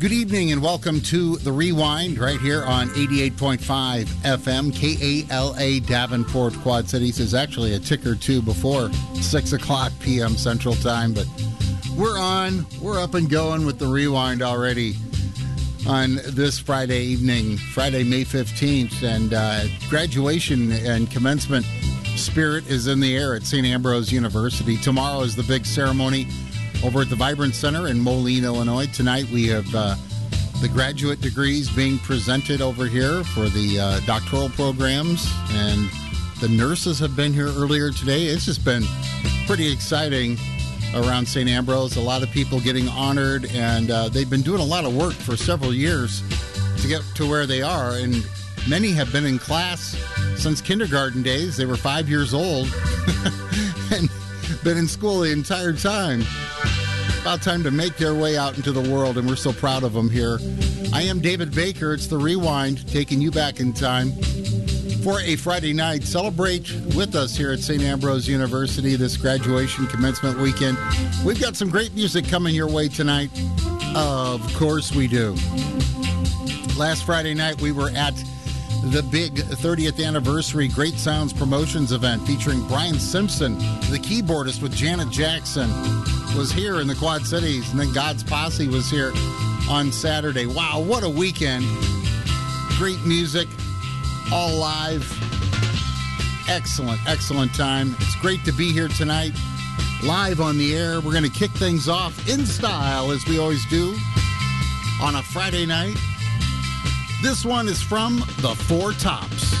Good evening and welcome to The Rewind right here on 88.5 FM. KALA Davenport Quad Cities is actually a tick or two before 6 o'clock p.m. Central Time, but we're up and going with The Rewind already on this Friday evening, Friday, May 15th, and graduation and commencement spirit is in the air at St. Ambrose University. Tomorrow is the big ceremony over at the Vibrant Center in Moline, Illinois. Tonight we have the graduate degrees being presented over here for the doctoral programs, and the nurses have been here earlier today. It's just been pretty exciting around St. Ambrose. A lot of people getting honored, and they've been doing a lot of work for several years to get to where they are, and many have been in class since kindergarten days. They were 5 years old and been in school the entire time. About time to make their way out into the world, and we're so proud of them here. I am David Baker. It's The Rewind, taking you back in time for a Friday night. Celebrate with us here at St. Ambrose University this graduation commencement weekend. We've got some great music coming your way tonight. Of course we do. Last Friday night we were at the big 30th anniversary Great Sounds Promotions event featuring Brian Simpson, the keyboardist with Janet Jackson, was here in the Quad Cities, and then God's Posse was here on Saturday. Wow, what a weekend. Great music, all live. Excellent, excellent time. It's great to be here tonight, live on the air. We're going to kick things off in style, as we always do, on a Friday night. This one is from the Four Tops.